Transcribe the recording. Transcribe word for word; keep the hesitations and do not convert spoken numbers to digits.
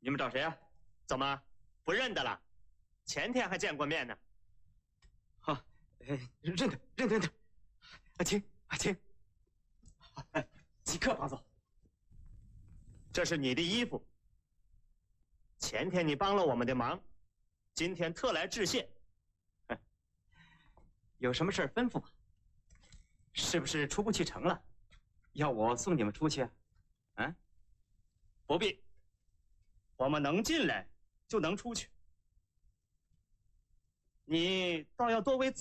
你们找谁啊？ 怎么不认得了？前天还见过面呢。 啊，呃，认得，认得，认得。啊，请啊，请。哎，即刻绑走。 这是你的衣服。前天你帮了我们的忙，今天特来致谢。 有什么事吩咐吧？是不是出不去城了？要我送你们出去？啊？ 不必，我们能进来就能出去。你倒要多为自